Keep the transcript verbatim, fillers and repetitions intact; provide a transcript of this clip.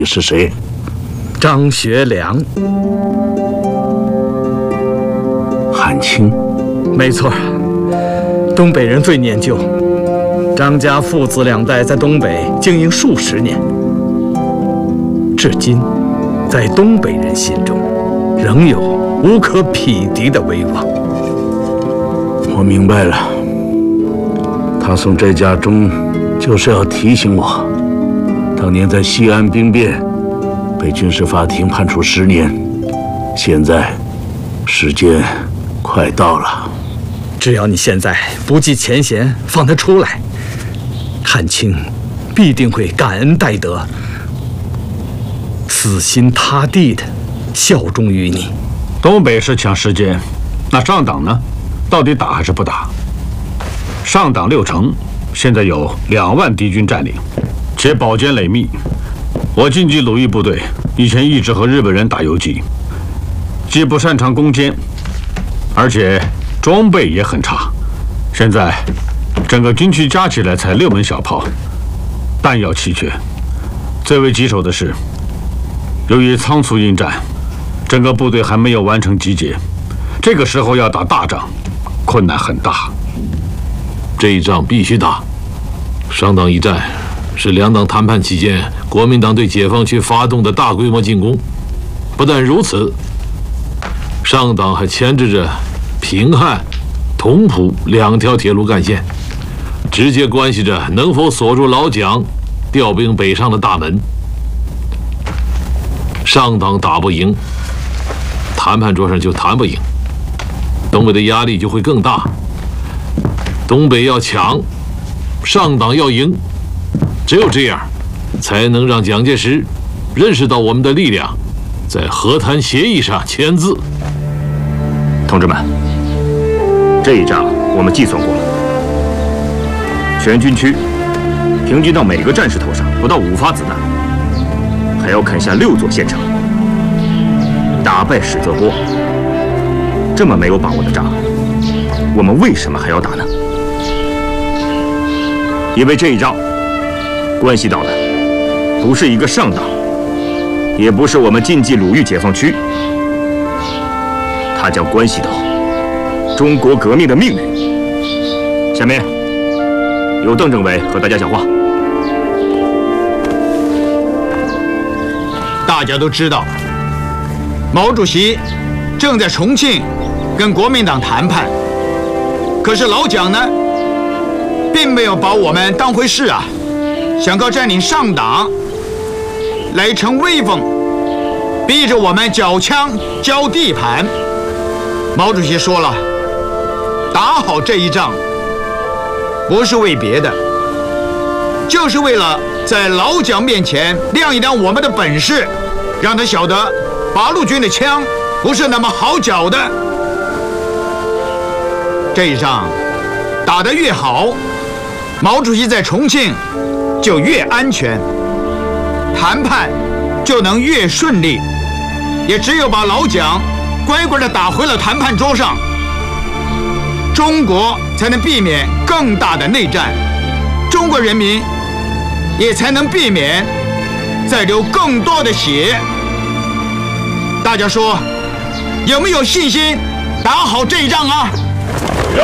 是谁？ 张学良。 汉卿。 没错，东北人最念旧。张家父子两代在东北经营数十年，至今，在东北人心中，仍有无可匹敌的威望。 我明白了，他送这家钟，就是要提醒我，当年在西安兵变，被军事法庭判处十年，现在，时间快到了。 只要你现在不计前嫌，放他出来，汉卿必定会感恩戴德，死心塌地的效忠于你。 东北是抢时间，那上党呢？到底打还是不打？上党六城，现在有两万敌军占领，且堡坚垒密。我晋冀鲁豫部队以前一直和日本人打游击，既不擅长攻坚，而且装备也很差。现在整个军区加起来才六门小炮，弹药奇缺。最为棘手的是，由于仓促应战，整个部队还没有完成集结，这个时候要打大仗，困难很大。 这一仗必须打。上党一战是两党谈判期间国民党对解放区发动的大规模进攻。不但如此，上党还牵制着平汉、同蒲两条铁路干线，直接关系着能否锁住老蒋调兵北上的大门。上党打不赢，谈判桌上就谈不赢，东北的压力就会更大。东北要抢，上党要赢，只有这样，才能让蒋介石认识到我们的力量，在和谈协议上签字。 同志们，这一仗我们计算过了，全军区平均到每个战士头上不到五发子弹，还要啃下六座县城，打败史泽波。这么没有把握的仗，我们为什么还要打呢？因为这一仗关系到的不是一个上党，也不是我们晋冀鲁豫解放区，它将关系到中国革命的命运。下面由邓政委和大家讲话。 大家都知道，毛主席正在重庆跟国民党谈判，可是老蒋呢，并没有把我们当回事啊，想靠占领上党来逞威风，逼着我们缴枪交地盘。毛主席说了，打好这一仗，不是为别的，就是为了在老蒋面前亮一亮我们的本事，让他晓得八路军的枪不是那么好缴的。这一仗打得越好，毛主席在重庆就越安全，谈判就能越顺利。也只有把老蒋乖乖地打回了谈判桌上，中国才能避免更大的内战，中国人民也才能避免再流更多的血。大家说，有没有信心打好这一仗啊？